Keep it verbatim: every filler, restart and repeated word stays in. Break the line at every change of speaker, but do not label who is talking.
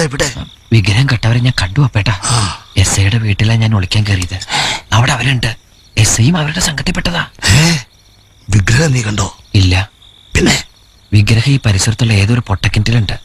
ഇവിടെ?
വിഗ്രഹം കെട്ടവരെ ഞാൻ കണ്ടു അപ്പേട്ടാ. എസ് ഐയുടെ വീട്ടിലാണ് ഞാൻ ഒളിക്കാൻ കയറിയത്. അവിടെ അവരുണ്ട്. എസ് ഐയും അവരുടെ സംഘത്തിൽപ്പെട്ടതാ.
വിഗ്രഹം നീ കണ്ടോ?
ഇല്ല.
പിന്നെ
വിഗ്രഹം ഈ പരിസരത്തുള്ള ഏതൊരു പൊട്ടക്കിണറ്റിലുണ്ട്.